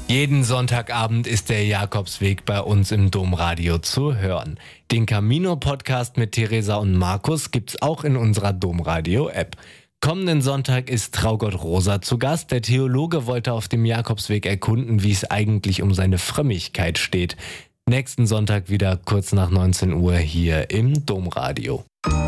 Jeden Sonntagabend ist der Jakobsweg bei uns im Domradio zu hören. Den Camino-Podcast mit Theresa und Markus gibt's auch in unserer Domradio-App. Kommenden Sonntag ist Traugott Rosa zu Gast. Der Theologe wollte auf dem Jakobsweg erkunden, wie es eigentlich um seine Frömmigkeit steht. Nächsten Sonntag wieder kurz nach 19 Uhr hier im Domradio.